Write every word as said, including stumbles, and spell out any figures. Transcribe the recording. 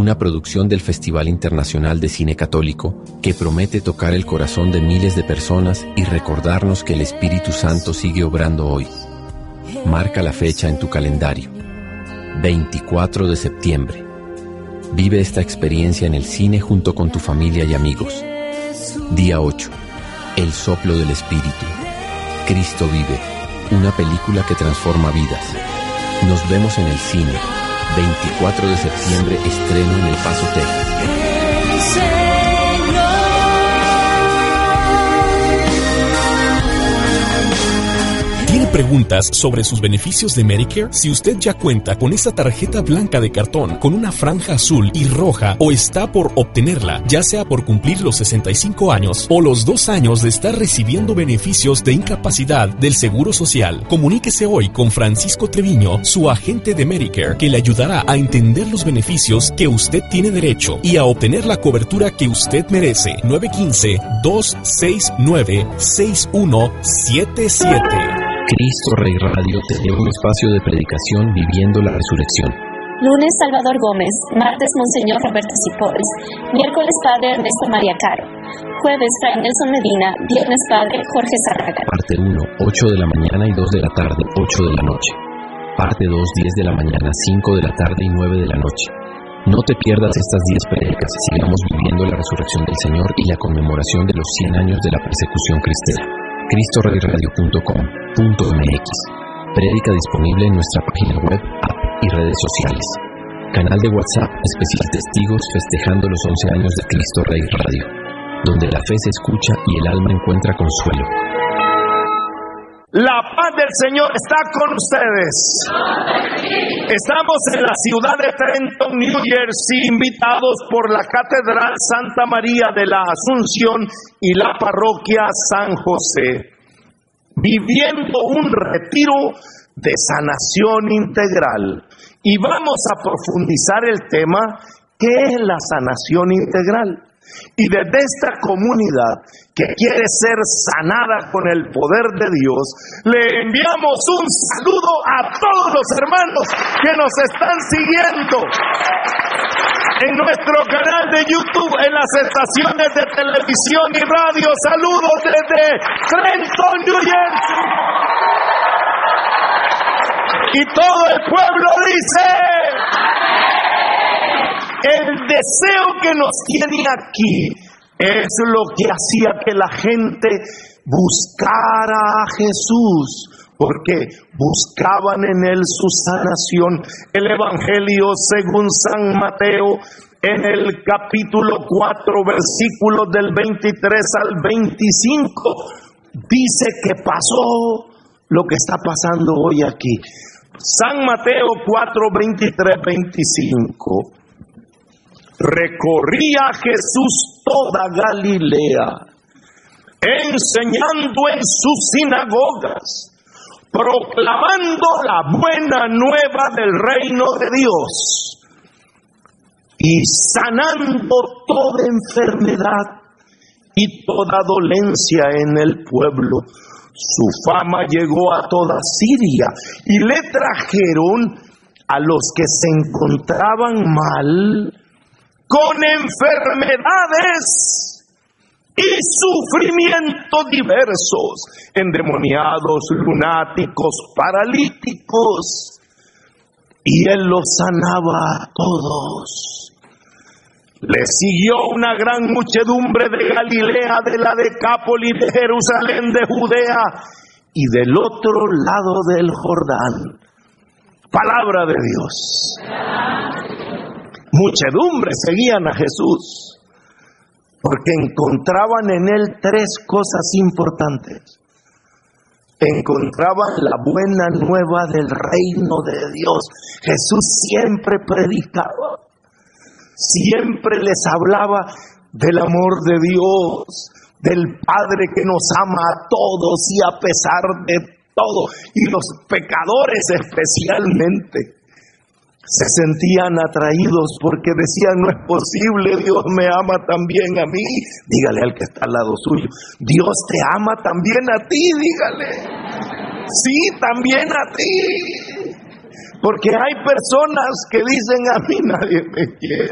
una producción del Festival Internacional de Cine Católico que promete tocar el corazón de miles de personas y recordarnos que el Espíritu Santo sigue obrando hoy. Marca la fecha en tu calendario. veinticuatro de septiembre. Vive esta experiencia en el cine junto con tu familia y amigos. Día ocho. El soplo del Espíritu. Cristo vive. Una película que transforma vidas. Nos vemos en el cine. veinticuatro de septiembre, estreno en El Paso, Texas. ¿Tiene preguntas sobre sus beneficios de Medicare? Si usted ya cuenta con esa tarjeta blanca de cartón con una franja azul y roja o está por obtenerla, ya sea por cumplir los sesenta y cinco años o los dos años de estar recibiendo beneficios de incapacidad del Seguro Social, comuníquese hoy con Francisco Treviño, su agente de Medicare, que le ayudará a entender los beneficios que usted tiene derecho y a obtener la cobertura que usted merece. nueve uno cinco, dos seis nueve, seis uno siete siete. Cristo Rey Radio te lleva un espacio de predicación viviendo la resurrección. Lunes, Salvador Gómez. Martes, Monseñor Roberto Cipoles. Miércoles, Padre Ernesto María Caro. Jueves, Fray Nelson Medina. Viernes, Padre Jorge Zárraga. Parte uno, ocho de la mañana y dos de la tarde, ocho de la noche. Parte dos, diez de la mañana, cinco de la tarde y nueve de la noche. No te pierdas estas diez prédicas. Sigamos viviendo la resurrección del Señor y la conmemoración de los cien años de la persecución cristera. cristo rey radio punto com punto m x. Prédica disponible en nuestra página web, app y redes sociales. Canal de WhatsApp especial Testigos festejando los once años de Cristo Rey Radio, donde la fe se escucha y el alma encuentra consuelo. La paz del Señor está con ustedes. Estamos en la ciudad de Trenton, New Jersey, invitados por la Catedral Santa María de la Asunción y la Parroquia San José, viviendo un retiro de sanación integral. Y vamos a profundizar el tema, ¿qué es la sanación integral? Y desde esta comunidad que quiere ser sanada con el poder de Dios, le enviamos un saludo a todos los hermanos que nos están siguiendo en nuestro canal de YouTube, en las estaciones de televisión y radio. Saludos desde Trenton, New Jersey. Y todo el pueblo dice: el deseo que nos tiene aquí es lo que hacía que la gente buscara a Jesús, porque buscaban en él su sanación. El Evangelio según San Mateo, en el capítulo cuatro, versículos del veintitrés al veinticinco, dice que pasó lo que está pasando hoy aquí. San Mateo cuatro, veintitrés, veinticinco. Recorría Jesús toda Galilea, enseñando en sus sinagogas, proclamando la buena nueva del reino de Dios y sanando toda enfermedad y toda dolencia en el pueblo. Su fama llegó a toda Siria y le trajeron a los que se encontraban mal, con enfermedades y sufrimientos diversos, endemoniados, lunáticos, paralíticos, y él los sanaba a todos. Le siguió una gran muchedumbre de Galilea, de la Decápolis, de Jerusalén, de Judea y del otro lado del Jordán. Palabra de Dios. Muchedumbres seguían a Jesús porque encontraban en él tres cosas importantes. Encontraban la buena nueva del reino de Dios. Jesús siempre predicaba, siempre les hablaba del amor de Dios, del Padre que nos ama a todos y a pesar de todo, y los pecadores especialmente se sentían atraídos porque decían: no es posible, Dios me ama también a mí. Dígale al que está al lado suyo: Dios te ama también a ti, dígale. Sí, también a ti. Porque hay personas que dicen: a mí nadie me quiere.